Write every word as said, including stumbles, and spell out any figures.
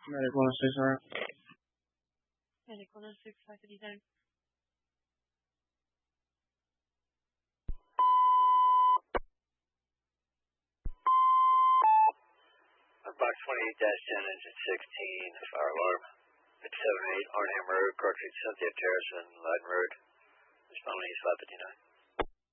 Medic one oh six, alright. Medic one oh six, five fifty-nine. Box twenty-eight dash ten, engine sixteen, fire alarm. At seven eight, Arnhem Road, Cartridge, Cynthia Terrace, and Leiden Road. Responding East five fifty-nine.